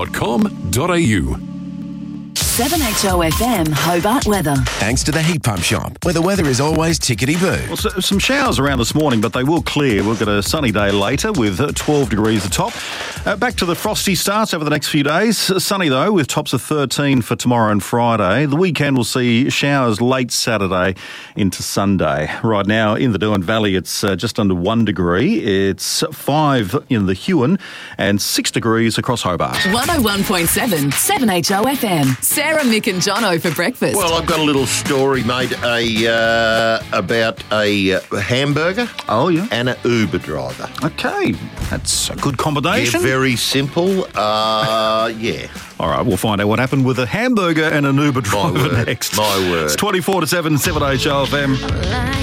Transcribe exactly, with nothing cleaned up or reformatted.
dot com dot a u. seven H O F M Hobart weather. Thanks to the Heat Pump Shop, where the weather is always tickety-boo. Well, so, some showers around this morning, but they will clear. We'll get a sunny day later with uh, twelve degrees at top. Uh, back to the frosty starts over the next few days. Sunny, though, with tops of thirteen for tomorrow and Friday. The weekend will see showers late Saturday into Sunday. Right now, in the Derwent Valley, it's uh, just under one degree. It's five in the Huon and six degrees across Hobart. one oh one point seven, seven H O F M. Sarah, Mick and Jono for breakfast. Well, I've got a little story, mate, a, uh, about a uh, hamburger Oh, yeah. and an Uber driver. Okay, that's a good combination. Yeah, very simple. Uh, yeah. All right, we'll find out what happened with a hamburger and an Uber My driver word. next. My word. It's twenty-four to seven, seven H O F M.